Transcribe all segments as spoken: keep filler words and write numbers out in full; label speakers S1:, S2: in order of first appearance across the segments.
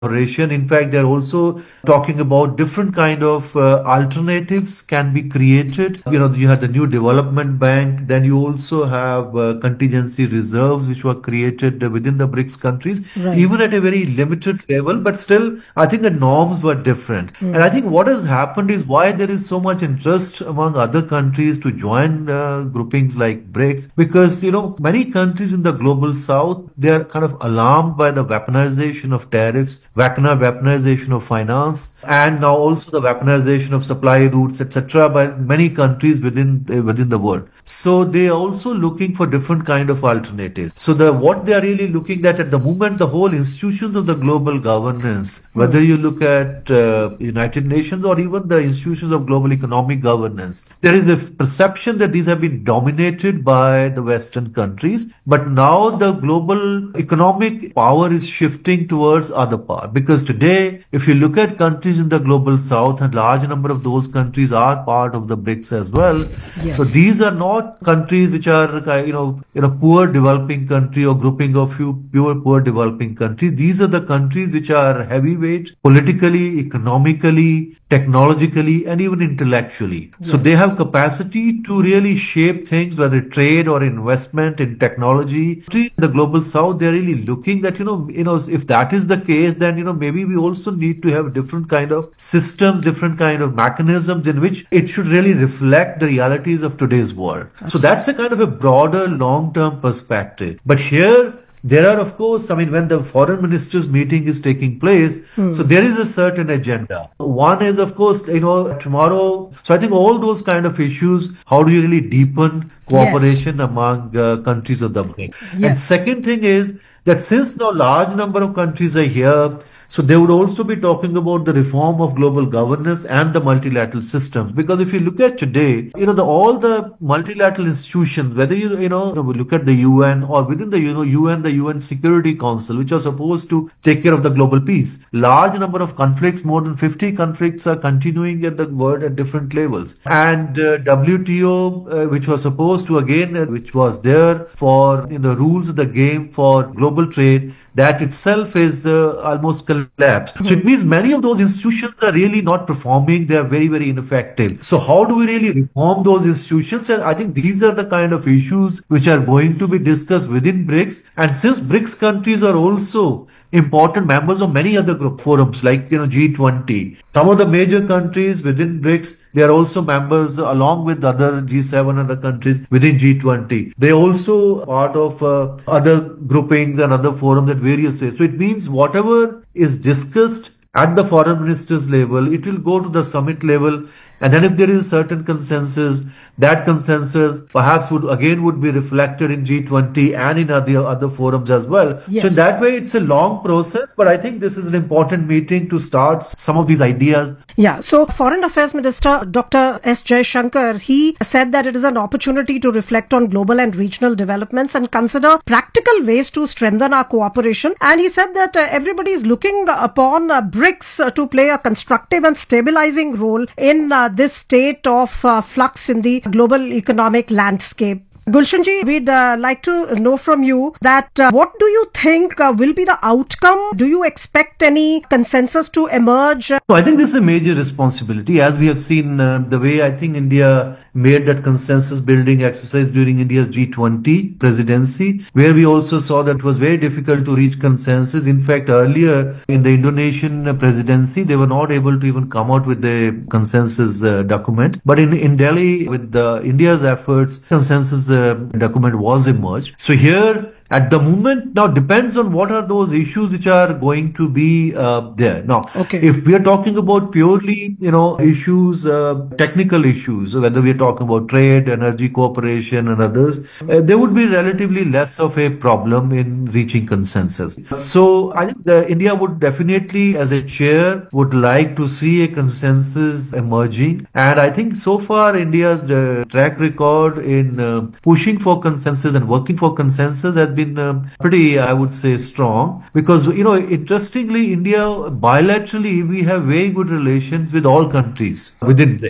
S1: collaboration. In fact, they're also talking about different kind of uh, alternatives can be created. You know, you have the new development bank, then you also have uh, contingency reserves which were created within the BRICS countries,
S2: Right.
S1: even at a very limited level, but still, I think the norms were different.
S2: Hmm.
S1: And I think what has happened is why there is so much interest among other countries to join uh, groupings like BRICS, because, you know, many countries in the global south, they are kind of alarmed by the weaponization of tariffs, weapon- weaponization of finance, and now also the weaponization of supply routes, et cetera, by many countries within uh, within the world. So they are also looking for different kind of alternatives. So the what they are really looking at at the moment, the whole institutions of the global governance, whether
S2: Hmm.
S1: you look at uh, United Nations or even the institutions of global economic governance, there is a perception that these have been dominated by the Western countries. But now the global economic power is shifting towards other part. Because today, if you look at countries in the global south, a large number of those countries are part of the BRICS as well. So
S2: Yes.
S1: these are not countries which are, uh, you know, you know, poor developing country or grouping of few pure poor developing countries. These are the countries which are heavyweight politically, economically, technologically, and even intellectually. So they
S2: Yes.
S1: have capacity to really shape things, whether trade or investment in technology. In the global south, they're really looking that, you know, you know, if that is the case, then, you know, maybe we also need to have different kind of systems, different kind of mechanisms in which it should really reflect the realities of today's world. So that's a kind of a broader long-term perspective. But here, there are, of course, I mean, when the foreign ministers meeting is taking place, so there is a certain agenda. One is, of course, you know, tomorrow. So I think all those kind of issues, how do you really deepen
S2: Yes.
S1: cooperation among uh, countries of the BRICS? And
S2: Yes.
S1: second thing is that since now large number of countries are here, so they would also be talking about the reform of global governance and the multilateral systems. Because if you look at today, you know, the all the multilateral institutions, whether you you know we look at the U N or within the you know U N, the U N Security Council, which are supposed to take care of the global peace, large number of conflicts, more than fifty conflicts are continuing at the world at different levels. And uh, W T O, uh, which was supposed to again, uh, which was there for you know rules of the game for global trade, that itself is uh, almost collapsed. So it means many of those institutions are really not performing. They are very, very ineffective. So how do we really reform those institutions? And I think these are the kind of issues which are going to be discussed within BRICS. And since BRICS countries are also important members of many other group forums like you know G twenty. Some of the major countries within BRICS, they are also members along with other G seven other countries within G twenty. They also part of uh, other groupings and other forums at various ways. So it means whatever is discussed at the foreign ministers level, it will go to the summit level. And then if there is a certain consensus, that consensus perhaps would again would be reflected in G twenty and in other other forums as well. So in
S2: Yes.
S1: that way, it's a long process, but I think this is an important meeting to start some of these ideas.
S2: Yeah. So, Foreign Affairs Minister Doctor S. Jaishankar, he said that it is an opportunity to reflect on global and regional developments and consider practical ways to strengthen our cooperation. And he said that uh, everybody is looking upon uh, BRICS uh, to play a constructive and stabilizing role in uh, this state of uh, flux in the global economic landscape. Gulshanji, we'd uh, like to know from you that uh, what do you think uh, will be the outcome? Do you expect any consensus to emerge?
S1: So I think this is a major responsibility, as we have seen uh, the way I think India made that consensus building exercise during India's G twenty presidency, where we also saw that it was very difficult to reach consensus. In fact, earlier in the Indonesian presidency, they were not able to even come out with a consensus uh, document. But in, in Delhi, with uh, India's efforts, consensus uh, document was emerged. So here, at the moment, now depends on what are those issues which are going to be uh, there. Now,
S2: Okay.
S1: if we are talking about purely, you know, issues, uh, technical issues, whether we are talking about trade, energy cooperation and others, uh, there would be relatively less of a problem in reaching consensus. So I think the, India would definitely, as a chair, would like to see a consensus emerging. And I think so far India's uh, track record in uh, pushing for consensus and working for consensus has been been uh, pretty, I would say, strong. Because, you know, interestingly, India bilaterally, we have very good relations with all countries within BRICS.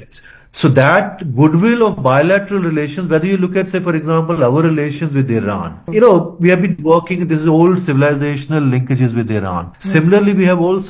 S1: So that goodwill of bilateral relations, whether you look at, say, for example, our relations with Iran, you know, we have been working, this is old civilizational linkages with Iran. Similarly, we have also